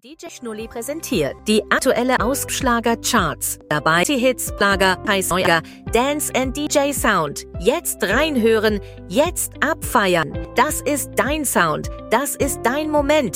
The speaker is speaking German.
DJ Schnulli präsentiert die aktuelle Ausschlager-Charts. Dabei die Hits, Schlager, Heißeuer, Dance and DJ Sound. Jetzt reinhören, jetzt abfeiern. Das ist dein Sound, das ist dein Moment.